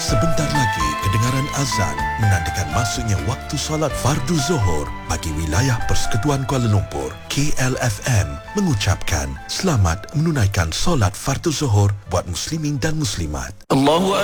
Sebentar lagi kedengaran azan menandakan masuknya waktu solat fardu Zuhur bagi wilayah Persekutuan Kuala Lumpur. KLFM mengucapkan selamat menunaikan solat fardu Zuhur buat muslimin dan muslimat. Allahu